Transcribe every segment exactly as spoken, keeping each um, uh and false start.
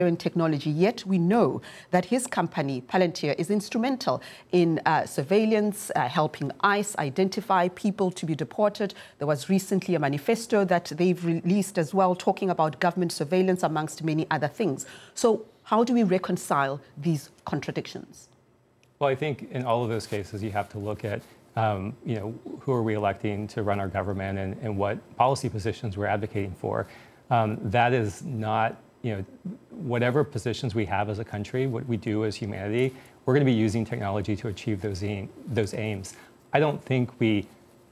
in technology, yet we know that his company, Palantir, is instrumental in uh, surveillance, uh, helping ICE identify people to be deported. There was recently a manifesto that they've released as well, talking about government surveillance, amongst many other things. So how do we reconcile these contradictions? Well, I think in all of those cases, you have to look at Um, you know, who are we electing to run our government, and, and what policy positions we're advocating for. Um, that is not, you know, whatever positions we have as a country, what we do as humanity, we're going to be using technology to achieve those, aim, those aims. I don't think we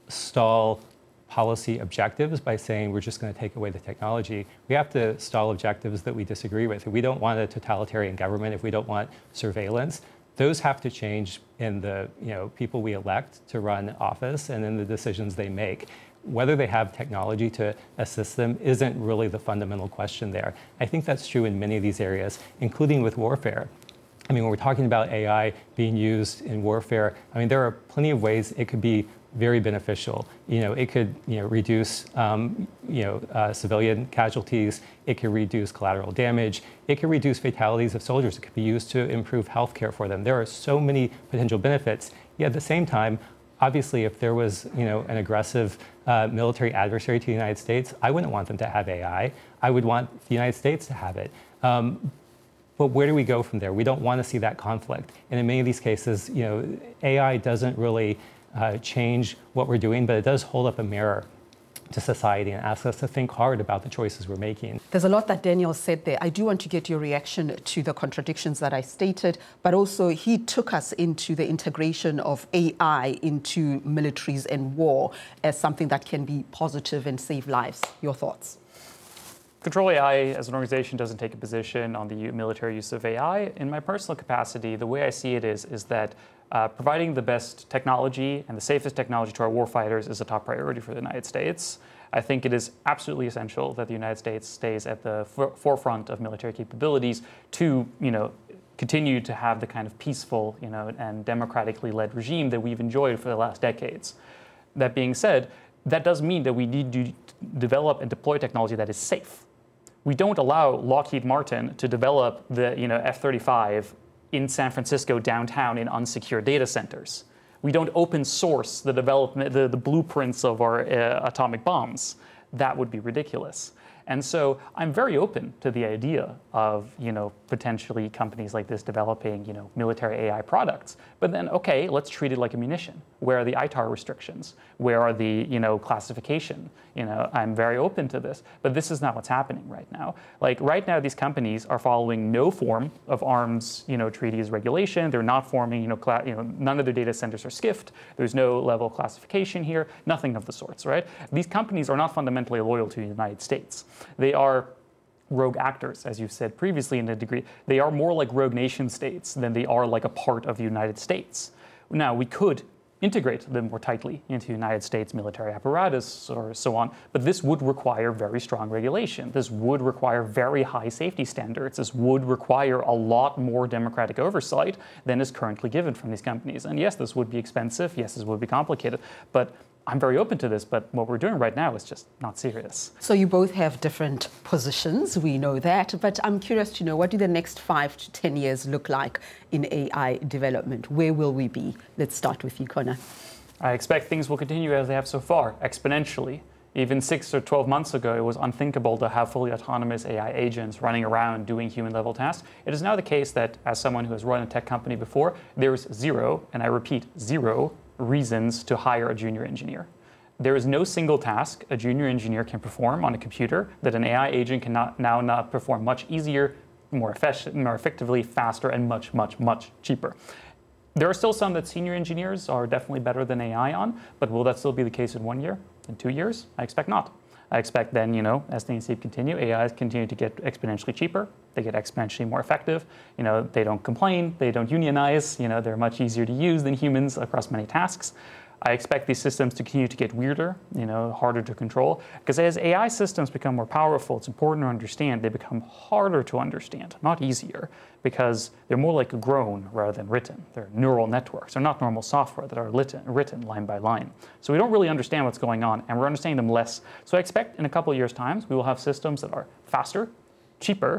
stall policy objectives by saying we're just going to take away the technology. We have to stall objectives that we disagree with. If we don't want a totalitarian government, if we don't want surveillance, those have to change in the you know, people we elect to run office and in the decisions they make. Whether they have technology to assist them isn't really the fundamental question there. I think that's true in many of these areas, including with warfare. I mean, when we're talking about A I being used in warfare, I mean, there are plenty of ways it could be very beneficial. You know, it could you know, reduce um, you know, uh, civilian casualties. It could reduce collateral damage. It could reduce fatalities of soldiers. It could be used to improve health care for them. There are so many potential benefits. Yet at the same time, obviously, if there was you know, an aggressive uh, military adversary to the United States, I wouldn't want them to have A I. I would want the United States to have it. Um, But where do we go from there? We don't want to see that conflict. And in many of these cases, you know, A I doesn't really uh, change what we're doing, but it does hold up a mirror to society and ask us to think hard about the choices we're making. There's a lot that Daniel said there. I do want to get your reaction to the contradictions that I stated, but also he took us into the integration of A I into militaries and war as something that can be positive and save lives. Your thoughts? Control A I as an organization doesn't take a position on the military use of A I. In my personal capacity, the way I see it is, is that uh, providing the best technology and the safest technology to our warfighters is a top priority for the United States. I think it is absolutely essential that the United States stays at the for forefront of military capabilities to, you know, continue to have the kind of peaceful, you know, and democratically led regime that we've enjoyed for the last decades. That being said, that does mean that we need to develop and deploy technology that is safe. We don't allow Lockheed Martin to develop the you know, F thirty-five in San Francisco downtown in unsecured data centers. We don't open source the development, the, the blueprints of our uh, atomic bombs. That would be ridiculous. And so I'm very open to the idea of, you know, potentially companies like this developing, you know, military A I products. But then, okay, let's treat it like a munition. Where are the I T A R restrictions? Where are the, you know, classification? You know, I'm very open to this. But this is not what's happening right now. Like right now, these companies are following no form of arms, you know, treaties regulation. They're not forming, you know, cla you know, none of their data centers are skiffed. There's no level of classification here. Nothing of the sorts, right? These companies are not fundamentally loyal to the United States. They are rogue actors, as you've said previously in a degree. They are more like rogue nation states than they are like a part of the United States. Now, we could integrate them more tightly into the United States military apparatus or so on, but this would require very strong regulation. This would require very high safety standards. This would require a lot more democratic oversight than is currently given from these companies. And yes, this would be expensive. Yes, this would be complicated, but I'm very open to this, but what we're doing right now is just not serious. So you both have different positions, we know that, but I'm curious to know, what do the next five to ten years look like in A I development? Where will we be? Let's start with you, Connor. I expect things will continue as they have so far, exponentially. Even six or twelve months ago, it was unthinkable to have fully autonomous A I agents running around doing human-level tasks. It is now the case that, as someone who has run a tech company before, there is zero, and I repeat, zero, reasons to hire a junior engineer. There is no single task a junior engineer can perform on a computer that an A I agent can not, now not perform much easier, more, effect, more effectively, faster, and much, much, much cheaper. There are still some that senior engineers are definitely better than A I on, but will that still be the case in one year, in two years? I expect not. I expect then, you know, as things continue, A Is continue to get exponentially cheaper. They get exponentially more effective. You know, they don't complain. They don't unionize. You know, they're much easier to use than humans across many tasks. I expect these systems to continue to get weirder, you know, harder to control. Because as A I systems become more powerful, it's important to understand they become harder to understand, not easier, because they're more like grown rather than written. They're neural networks. They're not normal software that are written, written line by line. So we don't really understand what's going on, and we're understanding them less. So I expect in a couple of years' time, we will have systems that are faster, cheaper,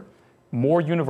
more universal